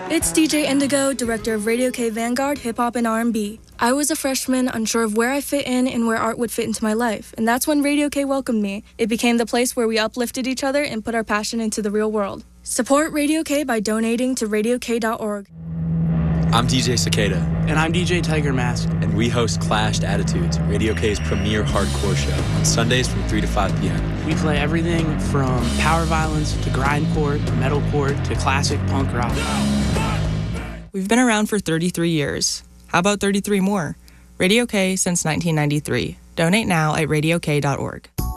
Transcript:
It's DJ Indigo, director of Radio K Vanguard, Hip Hop and R&B. I was a freshman, unsure of where I fit in and where art would fit into my life, and that's when Radio K welcomed me. It became the place where we uplifted each other and put our passion into the real world. Support Radio K by donating to radiok.org. I'm DJ Cicada. And I'm DJ Tiger Mask. And we host Clashed Attitudes, Radio K's premier hardcore show, on Sundays from 3 to 5 p.m. We play everything from power violence to grindcore to metalcore to classic punk rock. We've been around for 33 years. How about 33 more? Radio K since 1993. Donate now at radiok.org.